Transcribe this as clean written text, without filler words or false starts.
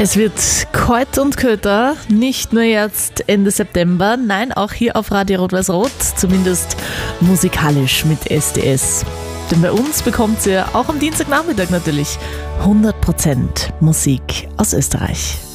Es wird kalt und köter, nicht nur jetzt Ende September, nein, auch hier auf Radio Rot-Weiß-Rot, zumindest musikalisch mit SDS. Denn bei uns bekommt ihr auch am Dienstagnachmittag natürlich 100% Musik aus Österreich.